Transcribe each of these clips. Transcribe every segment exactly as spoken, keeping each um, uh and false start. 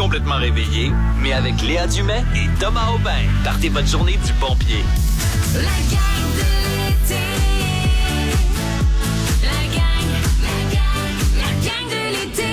complètement réveillé, mais avec Léa Dumais et Thomas Aubin. Partez votre journée du bon pied. La gang de l'été. La gang, la gang, la gang de l'été.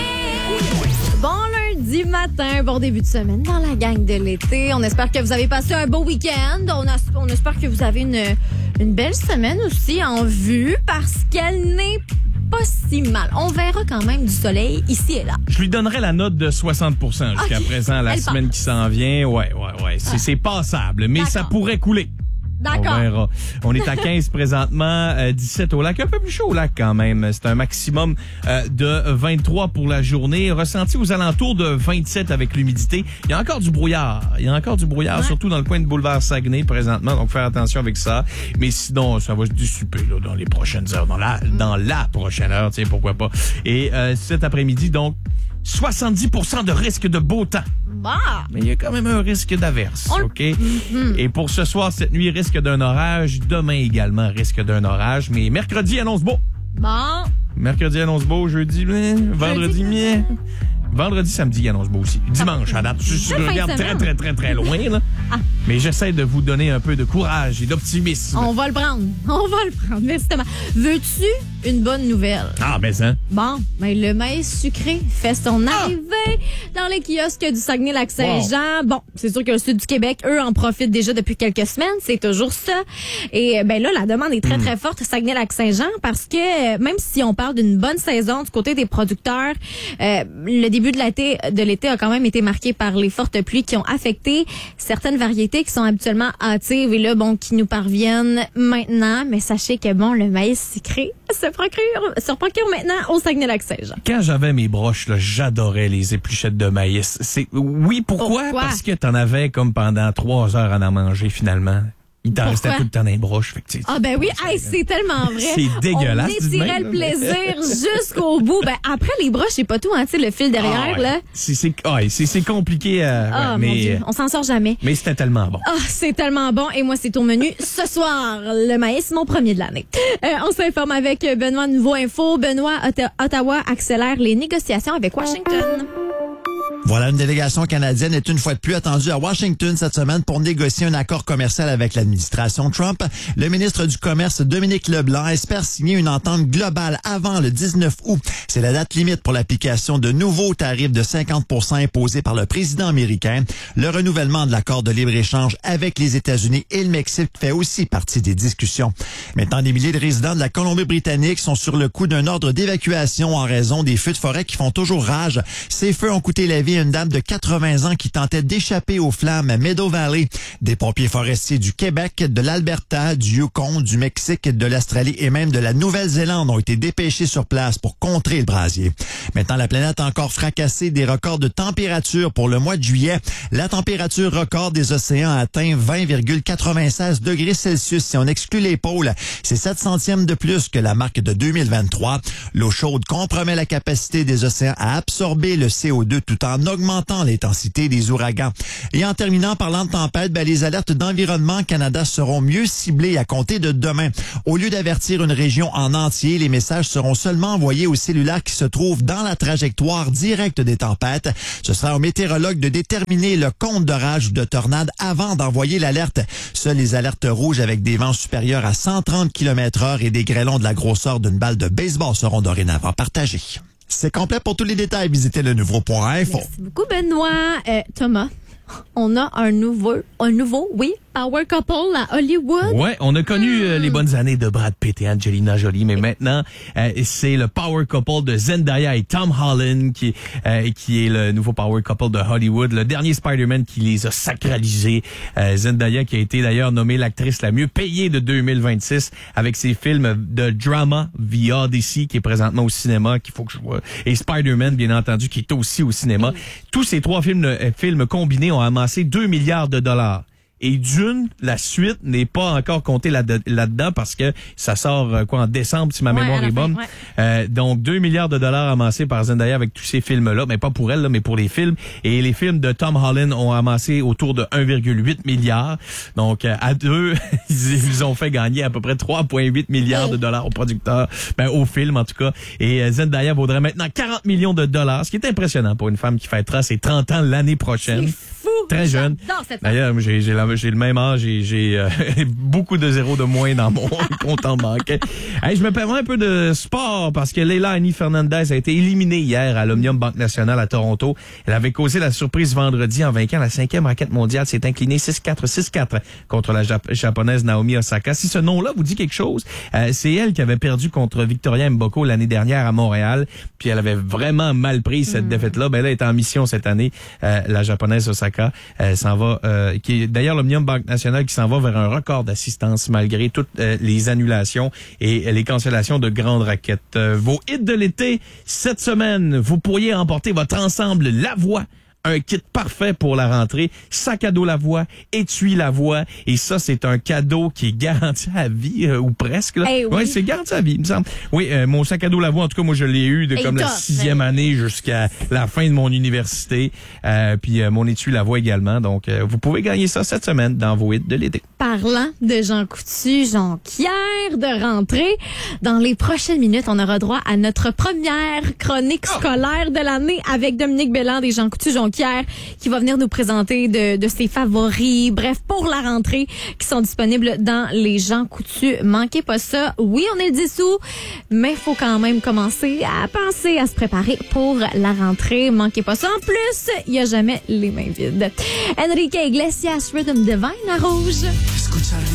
Bon lundi matin, bon début de semaine dans la gang de l'été. On espère que vous avez passé un beau week-end. On, a, on espère que vous avez une, une belle semaine aussi en vue parce qu'elle n'est pas si mal. On verra quand même du soleil ici et là. Je lui donnerais la note de soixante pour cent jusqu'à okay. présent, la Elle semaine passe. qui s'en vient. Ouais, ouais, ouais. C'est, Ah. c'est passable, mais D'accord. ça pourrait couler. D'accord. On verra. On est à quinze présentement, euh, dix-sept au lac. Un peu plus chaud au lac quand même. C'est un maximum euh, de vingt-trois pour la journée. Ressenti aux alentours de vingt-sept avec l'humidité. Il y a encore du brouillard. Il y a encore du brouillard, ouais. Surtout dans le coin de boulevard Saguenay présentement. Donc, faire attention avec ça. Mais sinon, ça va se dissiper là, dans les prochaines heures. Dans la, mm. dans la prochaine heure, tiens, pourquoi pas. Et euh, cet après-midi, donc, soixante-dix pour cent de risque de beau temps. Bah. Mais il y a quand même un risque d'averse, On... OK? Mm-hmm. Et pour ce soir, cette nuit, risque d'un orage. Demain également, risque d'un orage. Mais mercredi, annonce beau. Bon. Mercredi, annonce beau. Jeudi, mais, vendredi, mais. Vendredi, samedi, annonce beau aussi. Dimanche, à date. Je, je regarde très, très, très, très loin, là. Ah. Mais j'essaie de vous donner un peu de courage et d'optimisme. On va le prendre. On va le prendre, justement. Veux-tu une bonne nouvelle? Ah, ben ça. Bon, ben le maïs sucré fait son ah. arrivée dans les kiosques du Saguenay-Lac-Saint-Jean. Wow. Bon, c'est sûr que le sud du Québec, eux, en profitent déjà depuis quelques semaines. C'est toujours ça. Et ben là, la demande est très, mm. très forte au Saguenay-Lac-Saint-Jean parce que même si on parle d'une bonne saison du côté des producteurs, euh, le début de l'été, de l'été a quand même été marqué par les fortes pluies qui ont affecté certaines variétés qui sont habituellement hâtives et là, bon, qui nous parviennent maintenant. Mais sachez que, bon, le maïs sucré se procure, se procure maintenant au Saguenay-Lac-Saint-Jean. Quand j'avais mes broches, là, j'adorais les épluchettes de maïs. C'est, oui, pourquoi? pourquoi? Parce que t'en avais comme pendant trois heures à en manger, finalement. Il t'en restait tout le temps dans les broches. Fait que, ah ben oui, hey, c'est tellement vrai. C'est dégueulasse. On étirait le plaisir jusqu'au bout. Ben après les broches, c'est pas tout, hein, tu sais, le fil derrière ah, ouais. là. C'est c'est ouais, c'est, c'est compliqué. Euh, ah ouais, mon mais Dieu, on s'en sort jamais. Mais c'était tellement bon. Ah, c'est tellement bon. Et moi, c'est au menu ce soir. Le maïs, mon premier de l'année. Euh, on s'informe avec Benoît Nouveau Info. Benoît, Ottawa accélère les négociations avec Washington. Voilà, une délégation canadienne est une fois de plus attendue à Washington cette semaine pour négocier un accord commercial avec l'administration Trump. Le ministre du Commerce, Dominique Leblanc, espère signer une entente globale avant le dix-neuf août. C'est la date limite pour l'application de nouveaux tarifs de cinquante pour cent imposés par le président américain. Le renouvellement de l'accord de libre-échange avec les États-Unis et le Mexique fait aussi partie des discussions. Maintenant, des milliers de résidents de la Colombie-Britannique sont sur le coup d'un ordre d'évacuation en raison des feux de forêt qui font toujours rage. Ces feux ont coûté la vie à une dame de quatre-vingts ans qui tentait d'échapper aux flammes à Meadow Valley. Des pompiers forestiers du Québec, de l'Alberta, du Yukon, du Mexique, de l'Australie et même de la Nouvelle-Zélande ont été dépêchés sur place pour contrer le brasier. Maintenant, la planète a encore fracassé des records de température pour le mois de juillet. La température record des océans a atteint vingt virgule quatre-vingt-seize degrés Celsius si on exclut les pôles. C'est sept centièmes de plus que la marque de deux mille vingt-trois. L'eau chaude compromet la capacité des océans à absorber le C O deux tout en augmentant l'intensité des ouragans. Et en terminant, parlant de tempête, ben, les alertes d'Environnement Canada seront mieux ciblées à compter de demain. Au lieu d'avertir une région en entier, les messages seront seulement envoyés aux cellulaires qui se trouvent dans la trajectoire directe des tempêtes. Ce sera aux météorologues de déterminer le compte d'orage ou de tornade avant d'envoyer l'alerte. Seules les alertes rouges avec des vents supérieurs à cent trente kilomètres heure et des grêlons de la grosseur d'une balle de baseball seront dorénavant partagés. C'est complet. Pour tous les détails, visitez le nouveau point info. Merci beaucoup, Benoît. Euh, Thomas, on a un nouveau, un nouveau, oui, power couple à Hollywood. Ouais, on a connu mmh. euh, les bonnes années de Brad Pitt et Angelina Jolie, mais maintenant, euh, c'est le power couple de Zendaya et Tom Holland qui, euh, qui est le nouveau power couple de Hollywood. Le dernier Spider-Man qui les a sacralisés. Euh, Zendaya qui a été d'ailleurs nommée l'actrice la mieux payée de deux mille vingt-six avec ses films de drama The Odyssey qui est présentement au cinéma, qu'il faut que je vois. Et Spider-Man, bien entendu, qui est aussi au cinéma. Mmh. Tous ces trois films, euh, films combinés ont amassé deux milliards de dollars. Et Dune, la suite, n'est pas encore comptée là- là-dedans parce que ça sort euh, quoi en décembre, si ma Ouais, mémoire à la est fin, bonne. ouais. Euh, donc, deux milliards de dollars amassés par Zendaya avec tous ces films-là. Mais pas pour elle, là, mais pour les films. Et les films de Tom Holland ont amassé autour de un virgule huit milliard. Donc, euh, à deux, ils, ils ont fait gagner à peu près trois virgule huit milliards de dollars aux producteurs, ben, au film en tout cas. Et euh, Zendaya vaudrait maintenant quarante millions de dollars, ce qui est impressionnant pour une femme qui fêtera ses trente ans l'année prochaine. C'est fou. Très jeune. J'adore cette femme. D'ailleurs, j'ai, j'ai, la- j'ai le même âge et j'ai euh, beaucoup de zéros de moins dans mon compte en banque. Hey, je me permets un peu de sport parce que Leila Annie Fernandez a été éliminée hier à l'Omnium Banque Nationale à Toronto. Elle avait causé la surprise vendredi en vainquant la cinquième raquette mondiale. S'est inclinée six quatre, six quatre contre la Jap- japonaise Naomi Osaka. Si ce nom-là vous dit quelque chose, euh, c'est elle qui avait perdu contre Victoria Mboko l'année dernière à Montréal. Puis elle avait vraiment mal pris cette défaite-là. Ben là, elle est en mission cette année, euh, la japonaise Osaka. Elle s'en va, euh, qui est d'ailleurs l'Omnium Banque Nationale qui s'en va vers un record d'assistance malgré toutes euh, les annulations et les cancellations de grandes raquettes. Euh, vos hits de l'été cette semaine, vous pourriez remporter votre ensemble La Voix. Un kit parfait pour la rentrée, sac à dos La Voix, étui La Voix, et ça, c'est un cadeau qui est garanti à vie, euh, ou presque. Là. Eh oui. Ouais, c'est garanti à vie, il me semble. Oui, euh, mon sac à dos La Voix, en tout cas, moi, je l'ai eu de Et comme la top, sixième hein. année jusqu'à la fin de mon université, euh, puis euh, mon étui La Voix également. Donc, euh, vous pouvez gagner ça cette semaine dans vos hits de l'été. Parlant de Jean Coutu, Jonquière de rentrée, dans les prochaines minutes, on aura droit à notre première chronique scolaire de l'année avec Dominique Belland et Jean Coutu, Jonquière, qui va venir nous présenter de, de ses favoris, bref, pour la rentrée, qui sont disponibles dans les Jean Coutu. Manquez pas ça. Oui, on est le dix août, mais il faut quand même commencer à penser, à se préparer pour la rentrée. Manquez pas ça. En plus, il n'y a jamais les mains vides. Enrique Iglesias, Rhythm Divine à Rouge. Escucha